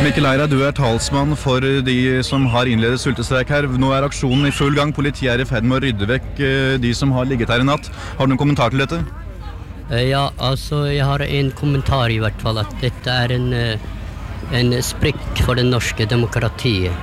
Mikkel Eira, du talsmann for de som har innledet sultestreik her. Nå aksjonen I full gang. Politiet I ferd med å rydde vekk de som har ligget her I natt. Har du noen kommentar til dette? Ja, altså jeg har en kommentar I hvert fall, at dette en sprekk for det norske demokratiet.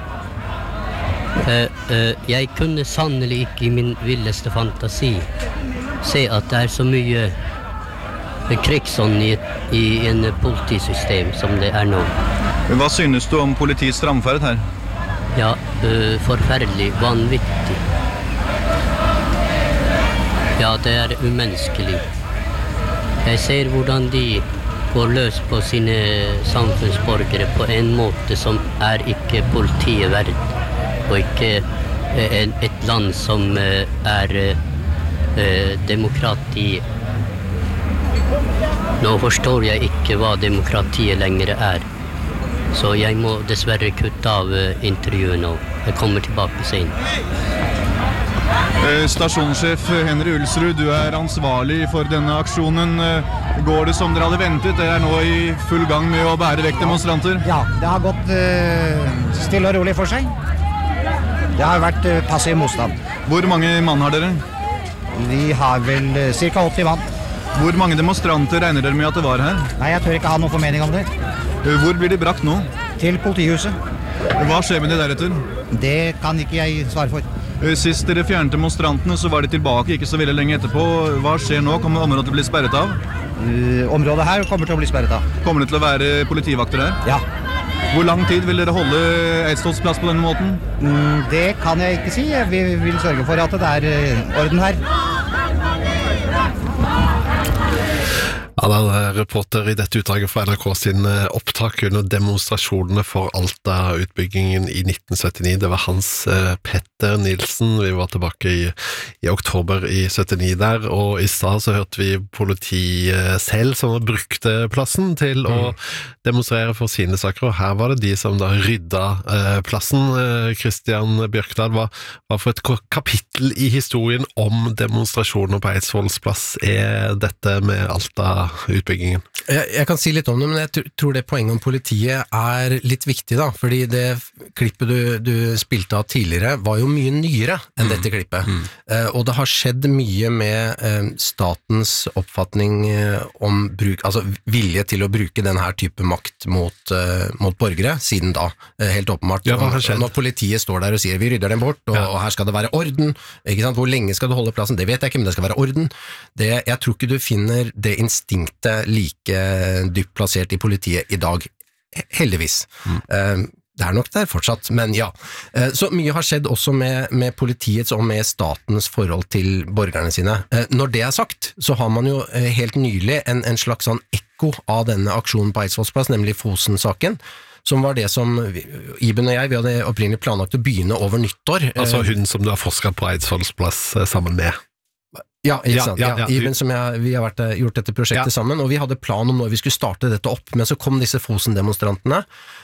Jeg kunne sannelig ikke I min villeste fantasi se at det så mye krigsånd I en politisystem som det nå. Hva synes du om politiets framferd her? Ja, forferdelig, vanvittig. Ja, det umenneskelig. Jeg ser hvordan de går løs på sine samfunnsborgere på en måte som ikke politiet verd, og ikke et land som demokrati. Nå forstår jeg ikke hva demokratiet lenger så jeg må dessverre kutte av intervjuet nå. Jeg kommer tilbake senere. Stasjonssjef Henry Ulsrud, du ansvarlig for denne aksjonen. Går det som dere hadde ventet? Dere nå I full gang med å bære vekk demonstranter? Ja, det har gått stille og rolig for seg. Det har vært passiv motstand. Hvor mange mann har dere? Vi har vel cirka 80 mann. Hvor mange demonstranter regner dere med at det var her? Nei, jeg tør ikke ha noen formening om det. Hvor blir de brakt nå? Til politihuset. Hva skjer med det deretter? Det kan ikke jeg svare for. Sist dere fjernet demonstrantene, så var de tilbake ikke så veldig lenge etterpå. Hva skjer nå? Kommer området til å bli sperret av? Området her kommer til å bli sperret av. Kommer det til å være politivakter her? Ja. Hvor lang tid vil dere holde Eidsvolls plass på denne måten? Det kan jeg ikke si. Vi vil sørge for at det orden her. Han reporter I dette utdraget fra NRK sin opptak under demonstrasjonene for Alta-utbyggingen I 1979. Det var Hans Petter Nilsen. Vi var tilbake I oktober I 79 der, og I stad så hørte vi politiet selv som brukte plassen til å demonstrere for sine saker, og her var det de som da rydda plassen. Christian Bjørkdal, hva for et kapittel I historien om demonstrasjoner på Eidsvolls plass dette med Alta-utbyggingen? Jeg kan si litt om det, men jeg tror det poenget om politiet litt viktig da, fordi det klippet du spilte av tidligere var jo mye nyere enn dette klippet. Og det har skjedd mye med statens oppfatning om bruk, altså vilje til å bruke denne her type makt mot borgere, siden da, helt åpenbart. Ja, når politiet står der og sier, vi rydder dem bort, og her skal det være orden, ikke sant? Hvor lenge skal du holde plassen? Det vet jeg ikke, men det skal være orden. Jeg tror ikke du finner det instinktet like dypt plassert I politiet I dag, heldigvis. Det nok der fortsatt, men ja. Så mye har skjedd også med politiets og med statens forhold til borgerne sine. Når det sagt, så har man jo helt nylig en slags sånn ekko av denne aksjonen på Eidsvolls plass, nemlig Fosen-saken, som var det som Iben og jeg, vi hadde opprinnelig planlagt å begynne over nyttår. Altså hun som du har forsket på Eidsvolls plass sammen med. Ja, ikke sant? Ja. Iben som vi har gjort dette prosjektet sammen, og vi hadde plan om når vi skulle starte dette opp, men så kom disse Fosen-demonstrantene,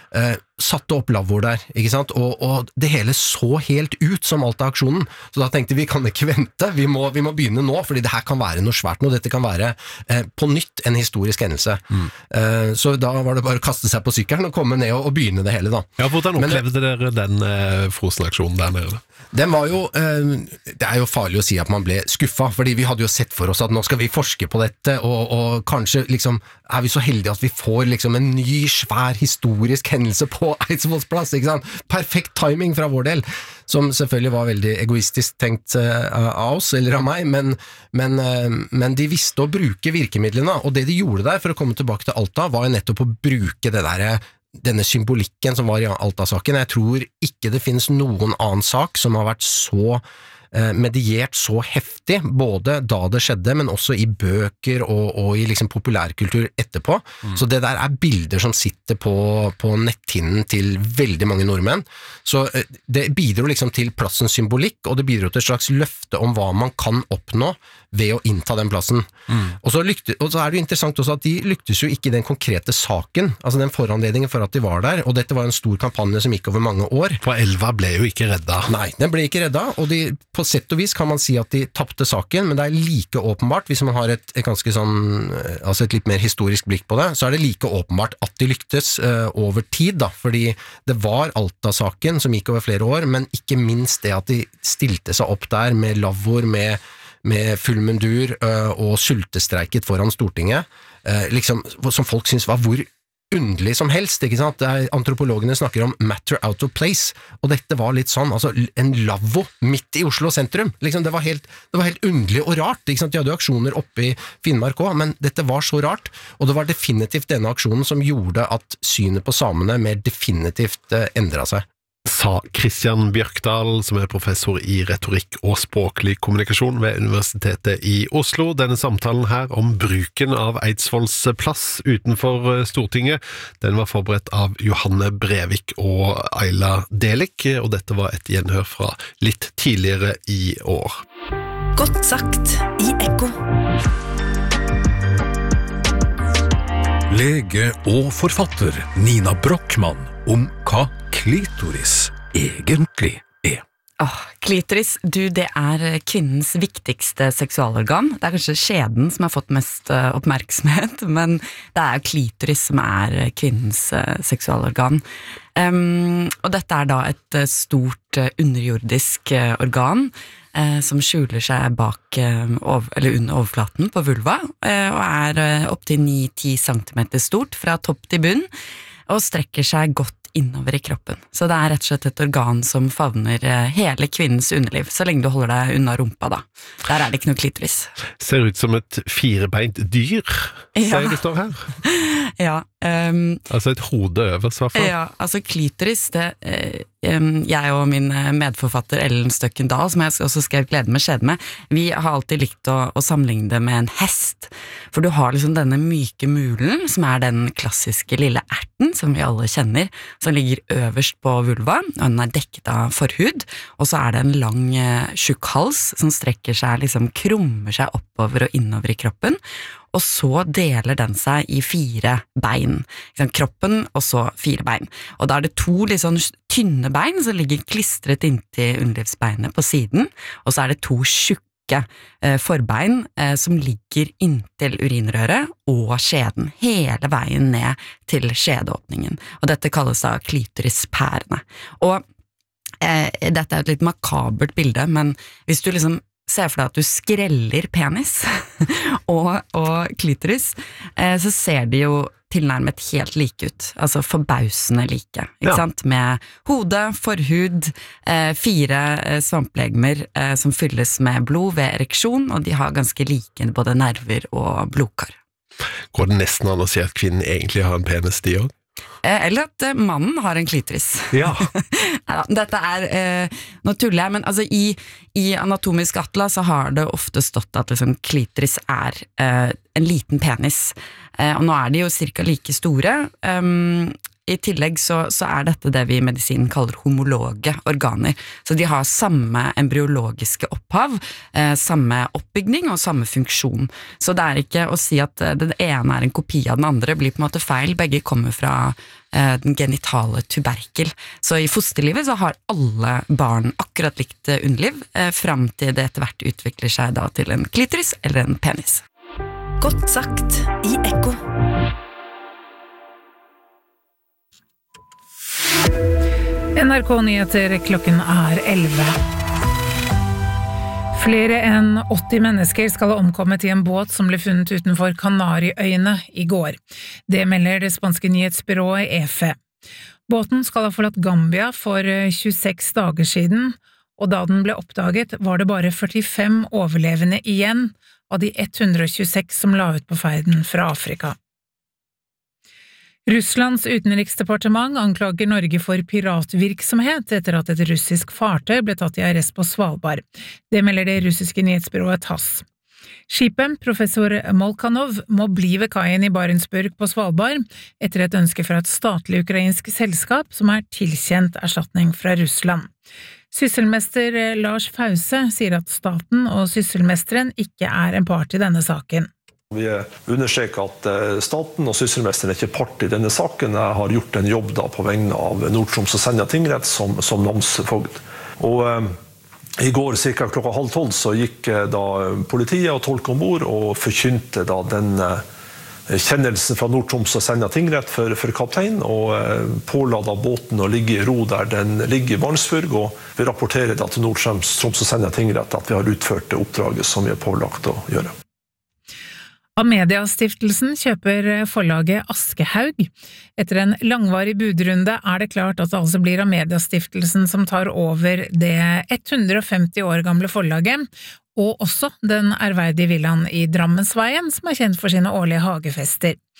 satte opp lavvor der, ikke sant? Og det hele så helt ut som alt av aksjonen, så da tenkte vi kan ikke vente, vi må begynne nå, fordi det her kan være noe svært nå, dette kan være på nytt en historisk hendelse. Så da var det bare å kaste seg på sykkelen og komme ned og begynne det hele da. Ja, hvordan opplevde dere den Fosen-aksjonen der nede? Den var jo, det jo farlig å si at man ble skuffet, fordi vi hadde jo sett for oss at nå skal vi forske på dette, og kanskje liksom, vi så heldige at vi får liksom en ny, svær, historisk hendelse på Eidsvolls plass, ikke sant? Perfekt timing fra vår del, som selvfølgelig var veldig egoistisk tenkt av oss, eller av meg, men de visste å bruke virkemidlene, og det de gjorde der, for å komme tilbake til Alta, var jo nettopp å bruke denne symbolikken som var I Alta-saken. Jeg tror ikke det finnes noen annen sak som har vært så mediert så heftig, både da det skjedde, men også I bøker og I liksom populærkultur etterpå. Så det der bilder som sitter på netthinnen til veldig mange nordmenn. Så det bidro liksom til plassens symbolikk, og det bidro til et slags løfte om hva man kan oppnå ved å innta den plassen. Og så det jo interessant også at de lyktes jo ikke I den konkrete saken, altså den foranledningen for at de var der, og dette var en stor kampanje som gikk over mange år. For elva ble jo ikke redda. Nei, den ble ikke redda, og på på sett og vis kan man si at de tappte saken, men det like åpenbart, hvis man har et ganske sånn, altså et litt mer historisk blikk på det, så det like åpenbart at de lyktes over tid da, fordi det var Alta-saken som gikk over flere år, men ikke minst det at de stilte seg opp der med lavvor, med full mundur og sultestreiket foran Stortinget, liksom, som folk synes var hvor underlig som helst, ikke sant? Antropologene snakker om matter out of place, og dette var litt sånn, altså en lavvo midt i Oslo sentrum, liksom, det var helt underlig og rart, ikke sant? De hadde jo aksjoner oppe i Finnmark også, men dette var så rart, og det var definitivt denne aksjonen som gjorde at synet på samene mer definitivt endret seg. Sa Christian Bjørkdal, som professor i retorikk og språklig kommunikasjon ved Universitetet i Oslo. Denne samtalen her om bruken av Eidsvolls plass utenfor Stortinget, den var forberedt av Johanne Brevik og Ayla Delik, og dette var et gjenhør fra litt tidligere i år. Godt sagt i Ekko. Lege og forfatter Nina Brockmann om hva klitoris egentlig Klitoris, det kvinnens viktigste seksualorgan. Det kanskje skjeden som har fått mest oppmerksomhet, men det jo klitoris som kvinnens seksualorgan. Og dette da et stort underjordisk organ som skjuler seg bak eller under overflaten på vulva, og opp til 9-10 cm stort fra topp til bunn, og strekker seg godt innover i kroppen. Så det rett og slett et organ som favner hele kvinnens underliv, så lenge du holder deg unna rumpa da. Der det ikke noe klitoris. Ser ut som et firebeint dyr, ser det står her. Ja. Altså et hode øverst, i hvert fall. Ja, altså klitoris, jeg og min medforfatter Ellen Støkken Dahl, som jeg også skrev Glede med skjede med, vi har alltid likt å sammenligne det med en hest, for du har liksom denne myke mulen, som den klassiske lille erten, som vi alle kjenner, som ligger øverst på vulva, og den dekket av forhud, og så det en lang, tjukk hals, som strekker seg, liksom krummer seg oppover og innover i kroppen, og så deler den seg i 4 bein. Kroppen, og så 4 bein. Og da det 2 litt sånn tynne bein som ligger klistret inntil underlivsbeinet på siden, og så det 2 tjukke forbein som ligger inntil urinrøret og skjeden, hele veien ned til skjedeåpningen. Og dette kalles da klitorispærene. Og dette et litt makabert bilde, men hvis du liksom ser for deg at du skreller penis og klitoris, så ser de jo tilnærmet helt like ut, altså forbausende like, ikke sant? Med hode, forhud, 4 svamplegemer som fylles med blod ved ereksjon, og de har ganske like både nerver og blodkar. Går det nesten an å si at kvinnen egentlig har en penis, de også? Eller at mannen har en klitoris. Ja. Dette nå tuller jeg, men altså i anatomisk atlas så har det ofte stått at liksom, klitoris en liten penis, og nå de jo cirka like store. I tillegg så dette det vi i medisinen kaller homologe organer, så de har samme embryologiske opphav, samme oppbygning og samme funksjon. Så det ikke å si at det ene en kopi av den andre, blir på en måte feil, begge kommer fra den genitale tuberkel. Så i fosterlivet så har alle barn akkurat likt underliv, frem til det etter hvert utvikler seg da til en klitoris eller en penis. Godt sagt i Ekko. NRK Nyheter, klokken 11. Flere enn 80 mennesker skal ha omkommet i en båt som ble funnet utenfor Kanariøyene i går. Det melder det spanske nyhetsbyrået EFE. Båten skal ha forlatt Gambia for 26 dager siden, og da den ble oppdaget var det bare 45 overlevende igjen av de 126 som la ut på ferden fra Afrika. Russlands utenriksdepartement anklager Norge for piratvirksomhet etter at et russisk fartøy ble tatt i arrest på Svalbard. Det melder det russiske nyhetsbyrået TASS. Skipet, professor Molchanov, må bli ved kaien i Barentsburg på Svalbard etter et ønske fra et statlig ukrainsk selskap som tilkjent erstatning fra Russland. Sysselmester Lars Fause sier at staten og sysselmesteren ikke en part i denne saken. Vi understreker at staten og sysselmesteren ikke part i denne saken. Jeg har gjort en jobb da på vegne av Nord-Troms og Senja tingrett som namsfogd. Og I går cirka klokka 11:30 så gikk da politiet og tolk ombord og forkynte da den kjennelsen fra Nord-Troms og Senja tingrett for kaptein, og påla da båten å ligge i ro der den ligger i Barentsburg, og vi rapporterer da til Nord-Troms og Senja tingrett at vi har utført det oppdraget som vi er pålagt å gjøre. Amedia-stiftelsen kjøper forlaget Aschehoug. Etter en langvarig budrunde det klart at det altså blir Amedia-stiftelsen som tar over det 150 år gamle forlaget, og også den ærverdige villaen i Drammensveien, som kjent for sine årlige hagefester.